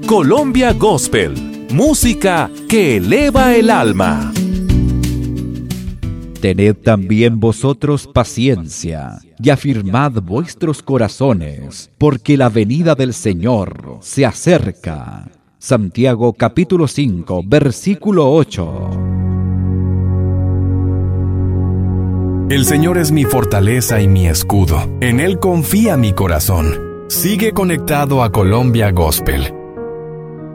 Colombia Gospel, música que eleva el alma. Tened también vosotros paciencia, y afirmad vuestros corazones, porque la venida del Señor se acerca. Santiago capítulo 5, versículo 8. El Señor es mi fortaleza y mi escudo. En Él confía mi corazón. Sigue conectado a Colombia Gospel